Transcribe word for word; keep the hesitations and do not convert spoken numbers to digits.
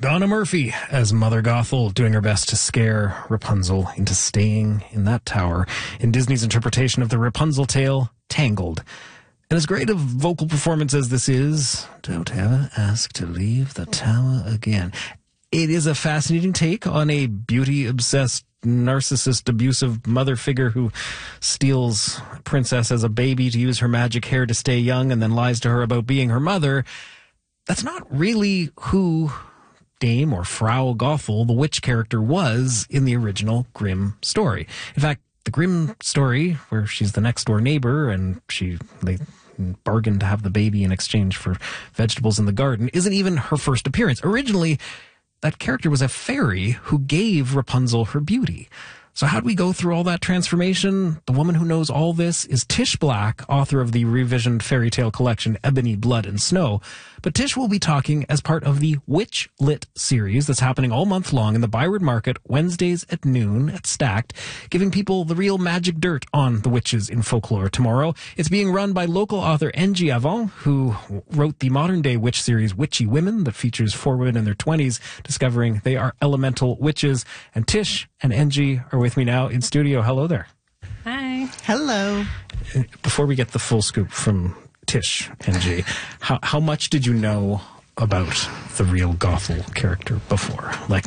Donna Murphy as Mother Gothel, doing her best to scare Rapunzel into staying in that tower in Disney's interpretation of the Rapunzel tale, Tangled. And as great a vocal performance as this is, don't ever ask to leave the tower again. It is a fascinating take on a beauty-obsessed, narcissist, abusive mother figure who steals a princess as a baby to use her magic hair to stay young and then lies to her about being her mother. That's not really who Dame or Frau Gothel, the witch character, was in the original Grimm story. In fact, the Grimm story, where she's the next door neighbor and she they bargain to have the baby in exchange for vegetables in the garden, isn't even her first appearance. Originally, that character was a fairy who gave Rapunzel her beauty. So how do we go through all that transformation? The woman who knows all this is Tish Black, author of the revisioned fairy tale collection Ebony, Blood, and Snow. But Tish will be talking as part of the Witch Lit series that's happening all month long in the Byward Market, Wednesdays at noon at Stacked, giving people the real magic dirt on the witches in folklore tomorrow. It's being run by local author Angie Avant, who wrote the modern-day witch series Witchy Women that features four women in their twenties discovering they are elemental witches. And Tish and Angie are with me now in studio. Hello there. Hi. Hello. Before we get the full scoop from Tish, Angie, how how much did you know about the real Gothel character before? Like,